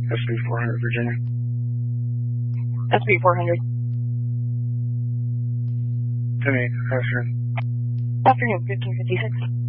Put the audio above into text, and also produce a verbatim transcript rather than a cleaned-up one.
S B four hundred, Virginia. S B four hundred. ten eight, afternoon. Afternoon, fifteen fifty-six.